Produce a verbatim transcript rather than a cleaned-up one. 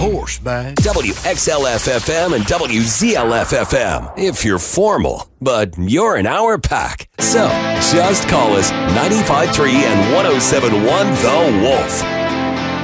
horseback. W X L F F M and W Z L F F M if you're formal, but you're in our pack. So just call us ninety-five point three and one oh seven point one The Wolf.